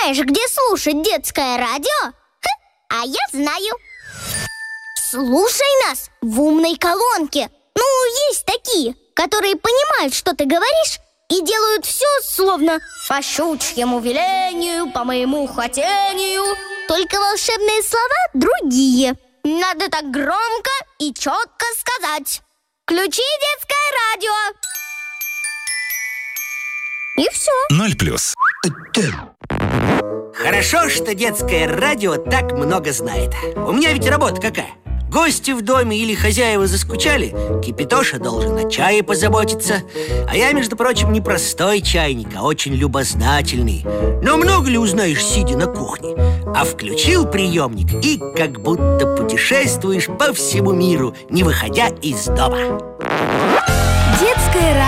знаешь, где слушать детское радио? А я знаю. Слушай нас в умной колонке. Ну, есть такие, которые понимают, что ты говоришь, и делают все словно по щучьему велению, по моему хотению. Только волшебные слова другие. Надо так громко и четко сказать: включи детское радио. И все. 0+. Хорошо, что детское радио так много знает. У меня ведь работа какая? Гости в доме или хозяева заскучали, Кипятоша должен о чае позаботиться. А я, между прочим, не простой чайник, а очень любознательный. Но много ли узнаешь, сидя на кухне? А включил приемник и как будто путешествуешь по всему миру, не выходя из дома. Детское радио.